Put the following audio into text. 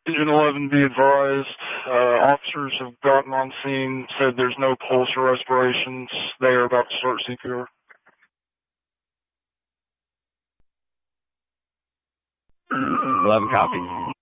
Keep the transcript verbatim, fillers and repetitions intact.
Engine eleven, be advised. Uh, officers have gotten on scene, said there's no pulse or respirations. They are about to start C P R. eleven copies.